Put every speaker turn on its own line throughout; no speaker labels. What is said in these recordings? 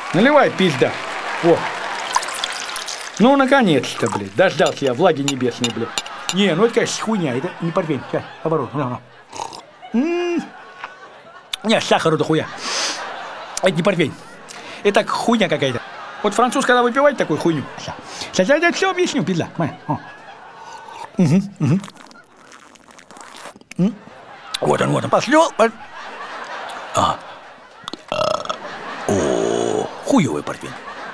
Наливай, пизда. О. Ну, наконец-то, блядь. Дождался я влаги небесной, блядь. Не, ну это, конечно, хуйня. Это не портвейн. Сейчас, оборот. Не, сахару до хуя. Это не портвейн. Это хуйня какая-то. Вот француз, когда выпивает такую хуйню. Сейчас я тебе все объясню, пизда. Вот он, пошлёл. Хуёвый портвейн.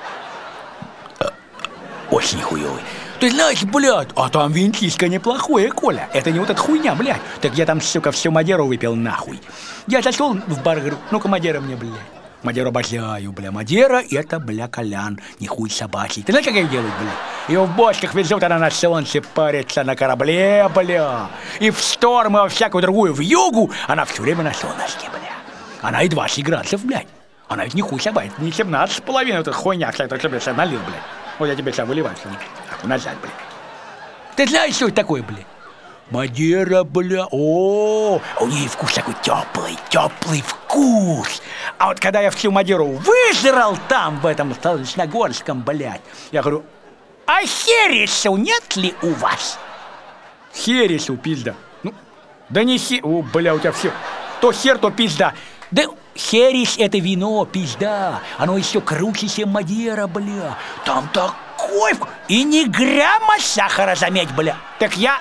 Очень хуёвый. Ты знаешь, блядь, а там винтишко неплохое, Коля. Это не вот эта хуйня, блядь. Так я там, сука, всю Мадеру выпил нахуй. Я зашел в бар, говорю, ну-ка, Мадера мне, блядь. Мадеру обожаю, бля. Мадера — это, бля, Колян, не хуй собачий. Ты знаешь, как ее делают, бля? Ее в бочках везут, она на солнце парится на корабле, бля. И в шторм, и во всякую другую вьюгу она все время на солнышке, бля. Она и 20 градусов, блядь. Она ведь не хуй собачий, не 17,5, эта хуйня, которую тебе сейчас налил, блядь. Вот я тебе сейчас выливаю, назад, блядь. Ты знаешь, что это такое, блядь? Мадера, бля, у нее вкус такой теплый вкус. А вот когда я всю Мадеру выжрал там, в этом Солнечногорском, блядь, я говорю, а хересу нет ли у вас? Хересу, пизда. Ну, да не бля, у тебя все. То хер, то пизда. Да херес — это вино, пизда. Оно еще круче, чем Мадера, бля. Там такой вкус. И ни грамма сахара, заметь, бля. Так я...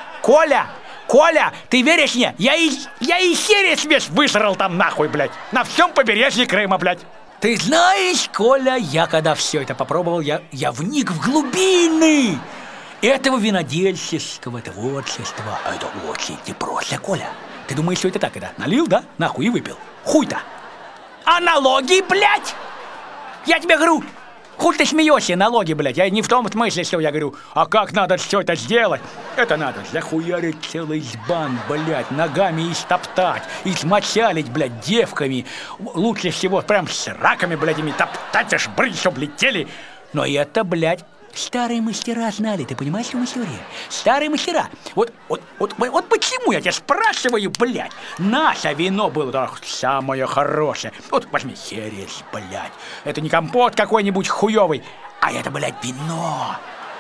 Коля, ты веришь мне? Я и херес весь высрал там нахуй, блядь. На всем побережье Крыма, блядь. Ты знаешь, Коля, я когда все это попробовал, я вник в глубины этого винодельческого творчества. Это очень непросто, Коля. Ты думаешь, что это так, это? Налил, да? Нахуй и выпил. Хуй-то. А налоги, блядь? Я тебе говорю... Хуй ты смеешься, налоги, блядь. Я не в том смысле, что я говорю. А как надо все это сделать? Это надо захуярить целый избан, блядь, ногами истоптать, измочалить, блядь, девками. Лучше всего прям с раками, блядь, ими топтать, аж брысь, чтоб летели. Но это, блядь, старые мастера знали, ты понимаешь, что история? Старые мастера. Вот почему я тебя спрашиваю, блядь? Наше вино было самое хорошее. Вот возьми херес, блядь. Это не компот какой-нибудь хуёвый, а это, блядь, вино.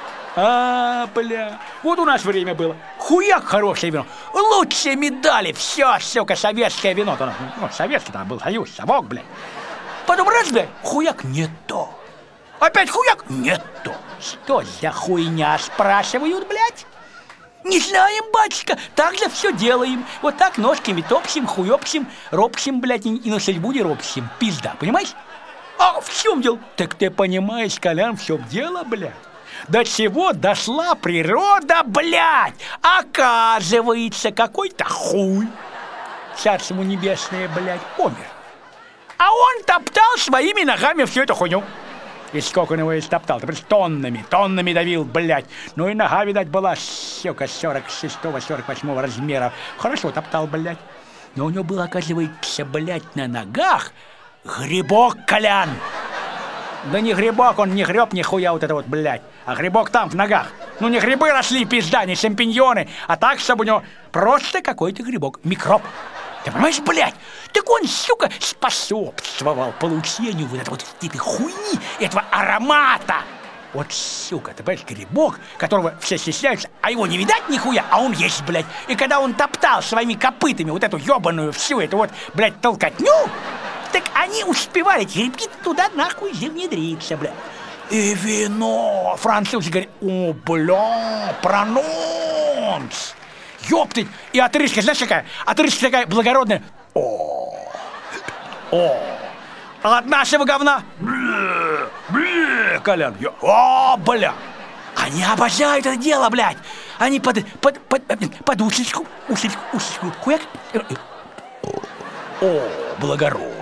Бля. Вот у нас время было. Хуяк хорошее вино. Лучшие медали. Все, сука, советское вино. Ну, советский там был Союз, совок, блядь. Потом раз, блядь, хуяк не то. Опять хуяк? Нет то. Что за хуйня, спрашивают, блядь? Не знаем, батюшка, так же все делаем. Вот так ножками топсим, хуёпсим, ропсим, блядь, и на судьбу не ропсим. Пизда, понимаешь? А в чем дело? Так ты понимаешь, Колян, в чем дело, блядь? До чего дошла природа, блядь? Оказывается, какой-то хуй, царство ему небесное, блядь, умер. А он топтал своими ногами всю эту хуйню. И сколько он его истоптал, ты понимаешь, тоннами давил, блядь. Ну и нога, видать, была, сука, 46-48 размера. Хорошо топтал, блядь. Но у него был, оказывается, блядь, на ногах грибок, Колян. Да не грибок, он не греб нихуя вот это вот, блядь. А грибок там, в ногах. Ну не грибы росли, пизда, не шампиньоны, а так, чтобы у него просто какой-то грибок, микроб. Ты понимаешь, блядь? Так он, сука, способствовал получению вот этой хуйни, этого аромата. Вот, сука, ты понимаешь, грибок, которого все стесняются, а его не видать нихуя, а он есть, блядь. И когда он топтал своими копытами вот эту ебаную всю эту вот, блядь, толкотню, так они успевали, эти грибки туда нахуй внедриться, блядь. И вино. Французы говорят, о, бля, прононс. Ёптыть! И отрыжка, знаешь какая? Отрыжка такая благородная. О. А от нашего говна? Колян, о, бля! Они обожают это дело, блядь! Они под усечку, хуяк. О, благородно.